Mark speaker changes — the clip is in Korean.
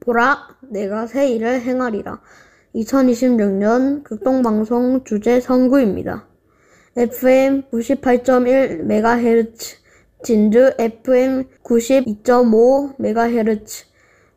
Speaker 1: 보라, 내가 새 일을 행하리라. 2026년 극동방송 주제 선구입니다. FM 98.1MHz, 진주 FM 92.5MHz,